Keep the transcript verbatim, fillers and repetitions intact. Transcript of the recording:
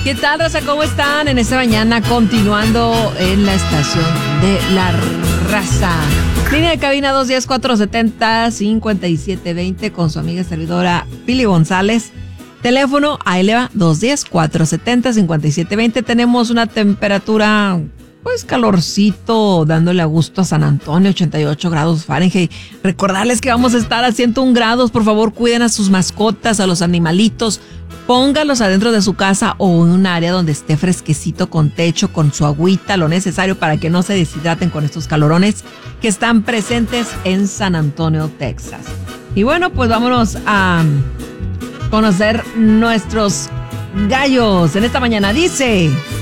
¿Qué tal, raza? ¿Cómo están? En esta mañana continuando en la estación de La Raza. Línea de cabina dos uno cero, cuatro siete cero, cinco siete dos cero con su amiga servidora Pili González. Teléfono a eleva dos uno cero, cuatro siete cero, cinco siete dos cero. Tenemos una temperatura, pues calorcito, dándole a gusto a San Antonio, ochenta y ocho grados Fahrenheit. Recordarles que vamos a estar a ciento uno grados. Por favor, cuiden a sus mascotas, a los animalitos. Póngalos adentro de su casa o en un área donde esté fresquecito, con techo, con su agüita, lo necesario para que no se deshidraten con estos calorones que están presentes en San Antonio, Texas. Y bueno, pues vámonos a conocer nuestros gallos. En esta mañana dice...